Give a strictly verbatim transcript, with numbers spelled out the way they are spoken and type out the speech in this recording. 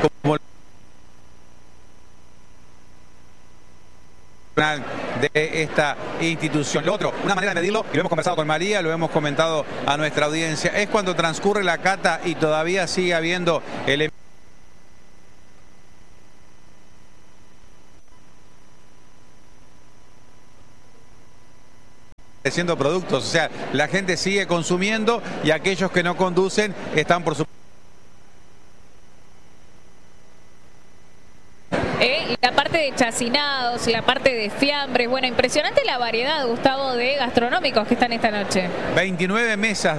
como de esta institución. Lo otro, una manera de medirlo, y lo hemos conversado con María, lo hemos comentado a nuestra audiencia, es cuando transcurre la cata y todavía sigue habiendo elementos haciendo productos, o sea, la gente sigue consumiendo y aquellos que no conducen están por su Eh, la parte de chacinados, la parte de fiambres, bueno, impresionante la variedad, Gustavo, de gastronómicos que están esta noche. veintinueve mesas